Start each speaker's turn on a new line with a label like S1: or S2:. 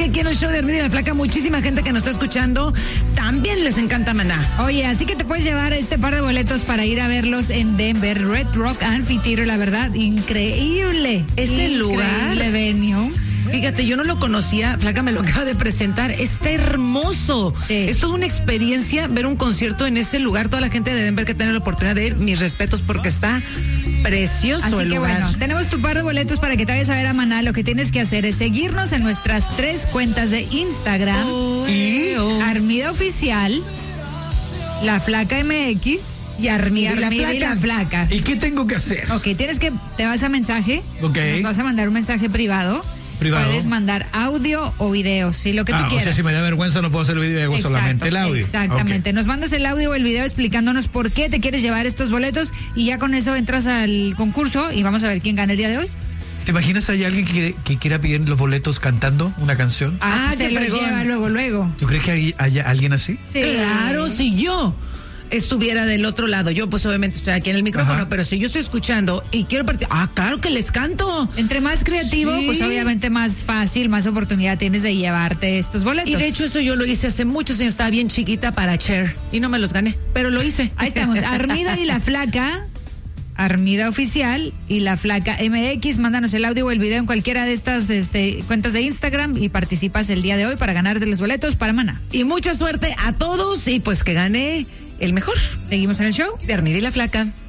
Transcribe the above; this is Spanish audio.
S1: que aquí en el show de Armida y la Flaca, muchísima gente que nos está escuchando, también les encanta Maná.
S2: Oye, así que te puedes llevar este par de boletos para ir a verlos en Denver, Red Rock Amphitheater, la verdad, increíble.
S1: Ese lugar.
S2: Increíble venue.
S1: Fíjate, yo no lo conocía, Flaca me lo acaba de presentar, está hermoso.
S2: Sí.
S1: Es toda una experiencia ver un concierto en ese lugar, toda la gente de Denver que tiene la oportunidad de ir, mis respetos porque está precioso
S2: Así
S1: el
S2: que
S1: lugar.
S2: bueno, tenemos tu par de boletos para que te vayas a ver a Maná. Lo que tienes que hacer es seguirnos en nuestras 3 cuentas de Instagram. Armida Oficial, La Flaca MX
S1: y Armida
S2: y la Flaca.
S3: ¿Y qué tengo que hacer?
S2: Ok, te vas a mensaje.
S3: Ok.
S2: Nos vas a mandar un mensaje privado. Puedes mandar audio o video, si lo que tú quieras.
S3: O sea, si me da vergüenza no puedo hacer el video, solamente el audio.
S2: Exactamente.
S3: Okay.
S2: Nos mandas el audio o el video explicándonos por qué te quieres llevar estos boletos y ya con eso entras al concurso y vamos a ver quién gana el día de hoy.
S3: ¿Te imaginas hay alguien que quiera pedir los boletos cantando una canción?
S2: Pues se los lleva luego.
S3: ¿Tú crees que haya alguien así?
S2: Sí.
S1: Claro, si yo estuviera del otro lado, yo pues obviamente estoy aquí en el micrófono,
S3: Ajá.
S1: pero si yo estoy escuchando y quiero participar, claro que les canto.
S2: Entre más creativo,
S1: Sí.
S2: pues obviamente más fácil, más oportunidad tienes de llevarte estos boletos.
S1: Y de hecho eso yo lo hice hace muchos años, estaba bien chiquita para Cher y no me los gané, pero lo hice.
S2: Ahí estamos, Armida y la Flaca, Armida Oficial y la Flaca MX. Mándanos el audio o el video en cualquiera de estas cuentas de Instagram y participas el día de hoy para ganarte los boletos para Maná.
S1: Y mucha suerte a todos y pues que gane el mejor.
S2: Seguimos en el show
S1: De Armida y la Flaca.